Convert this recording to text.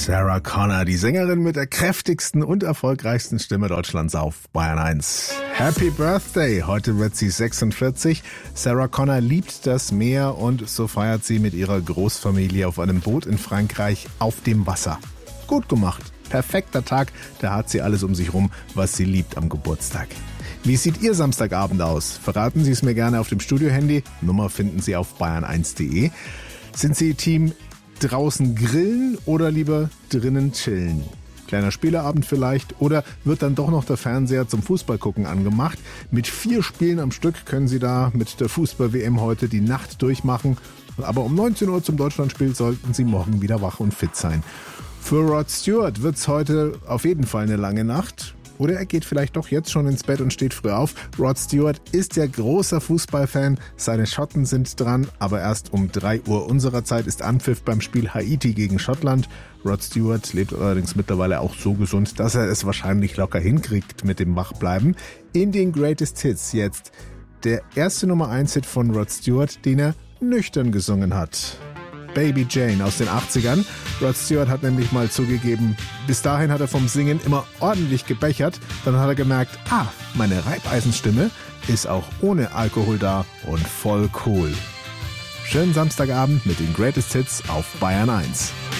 Sarah Connor, die Sängerin mit der kräftigsten und erfolgreichsten Stimme Deutschlands auf Bayern 1. Happy Birthday! Heute wird sie 46. Sarah Connor liebt das Meer und so feiert sie mit ihrer Großfamilie auf einem Boot in Frankreich auf dem Wasser. Gut gemacht. Perfekter Tag, da hat sie alles um sich rum, was sie liebt am Geburtstag. Wie sieht Ihr Samstagabend aus? Verraten Sie es mir gerne auf dem Studiohandy. Nummer finden Sie auf bayern1.de. Sind Sie Team draußen grillen oder lieber drinnen chillen? Kleiner Spieleabend vielleicht oder wird dann doch noch der Fernseher zum Fußballgucken angemacht? Mit 4 Spielen am Stück können Sie da mit der Fußball-WM heute die Nacht durchmachen. Aber um 19 Uhr zum Deutschlandspiel sollten Sie morgen wieder wach und fit sein. Für Rod Stewart wird's heute auf jeden Fall eine lange Nacht. Oder er geht vielleicht doch jetzt schon ins Bett und steht früh auf. Rod Stewart ist ja großer Fußballfan. Seine Schotten sind dran, aber erst um 3 Uhr unserer Zeit ist Anpfiff beim Spiel Haiti gegen Schottland. Rod Stewart lebt allerdings mittlerweile auch so gesund, dass er es wahrscheinlich locker hinkriegt mit dem Wachbleiben. In den Greatest Hits jetzt der erste Nummer 1 Hit von Rod Stewart, den er nüchtern gesungen hat. Baby Jane aus den 80ern. Rod Stewart hat nämlich mal zugegeben, bis dahin hat er vom Singen immer ordentlich gebechert. Dann hat er gemerkt, meine Reibeisenstimme ist auch ohne Alkohol da und voll cool. Schönen Samstagabend mit den Greatest Hits auf Bayern 1.